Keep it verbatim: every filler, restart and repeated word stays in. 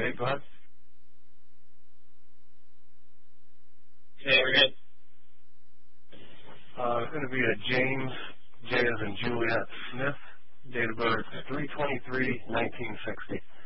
Okay, go ahead. Okay, we're good. Uh, it's going to be a James, J as in Juliet Smith, date of birth three twenty-three nineteen sixty.